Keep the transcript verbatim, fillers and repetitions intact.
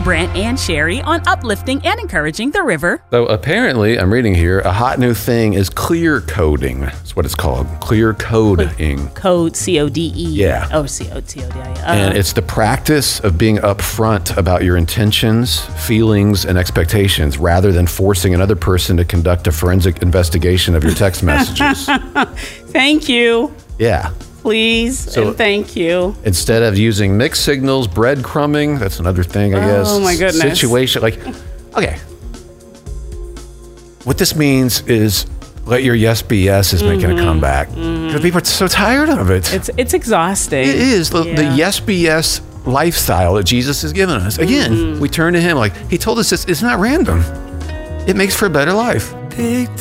Brent and Sherry on uplifting and encouraging the river. So apparently, I'm reading here, a hot new thing is clear coding. That's what it's called. Clear coding. Code, C O D E. Yeah. Oh, C O D I E. Uh, And it's the practice of being upfront about your intentions, feelings, and expectations rather than forcing another person to conduct a forensic investigation of your text messages. Thank you. Yeah. Please, So- and thank you. Instead of using mixed signals, breadcrumbing, that's another thing, I guess. Oh, my goodness. Situation, like, okay. What this means is let your yes be yes is making Mm-hmm. a comeback. Because people are so tired of it. It's it's exhausting. It is. The, the Yeah. yes be yes lifestyle that Jesus has given us. Again, Mm-hmm. we turn to him like, he told us this, it's not random. It makes for a better life.